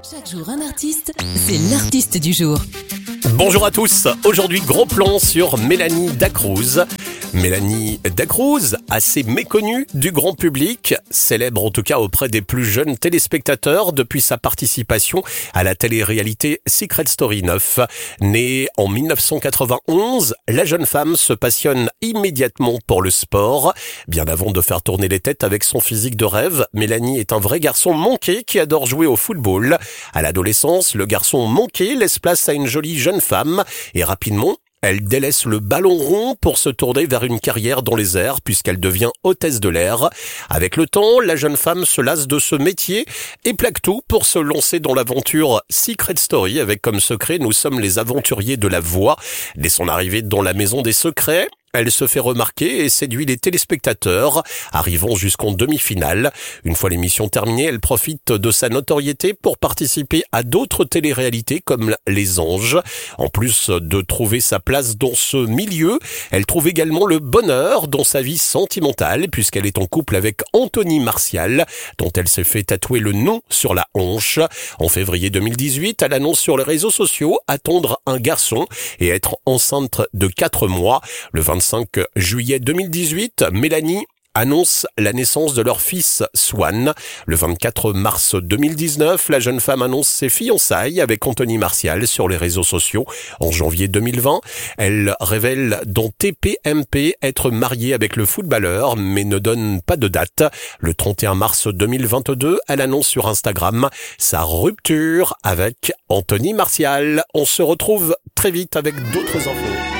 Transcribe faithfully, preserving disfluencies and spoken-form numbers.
Chaque jour un artiste, c'est l'artiste du jour. Bonjour à tous, aujourd'hui gros plan sur Mélanie Dacruz. Mélanie Dacruz, assez méconnue du grand public, célèbre en tout cas auprès des plus jeunes téléspectateurs depuis sa participation à la télé-réalité Secret Story neuf. Née en dix-neuf cent quatre-vingt-onze, la jeune femme se passionne immédiatement pour le sport. Bien avant de faire tourner les têtes avec son physique de rêve, Mélanie est un vrai garçon manqué qui adore jouer au football. À l'adolescence, le garçon manqué laisse place à une jolie jeune femme et rapidement, elle délaisse le ballon rond pour se tourner vers une carrière dans les airs puisqu'elle devient hôtesse de l'air. Avec le temps, la jeune femme se lasse de ce métier et plaque tout pour se lancer dans l'aventure Secret Story avec comme secret Nous sommes les aventuriers de la voix. Dès son arrivée dans la maison des secrets, elle se fait remarquer et séduit les téléspectateurs, arrivant jusqu'en demi-finale. Une fois l'émission terminée, elle profite de sa notoriété pour participer à d'autres téléréalités comme Les Anges. En plus de trouver sa place dans ce milieu, elle trouve également le bonheur dans sa vie sentimentale puisqu'elle est en couple avec Anthony Martial, dont elle s'est fait tatouer le nom sur la hanche. En février deux mille dix-huit, elle annonce sur les réseaux sociaux attendre un garçon et être enceinte de quatre mois. Le vingt-cinq juillet deux mille dix-huit, Mélanie annonce la naissance de leur fils Swan. Le vingt-quatre mars deux mille dix-neuf, la jeune femme annonce ses fiançailles avec Anthony Martial sur les réseaux sociaux. En janvier deux mille vingt, elle révèle dans T P M P être mariée avec le footballeur, mais ne donne pas de date. Le trente et un mars deux mille vingt-deux, elle annonce sur Instagram sa rupture avec Anthony Martial. On se retrouve très vite avec d'autres infos.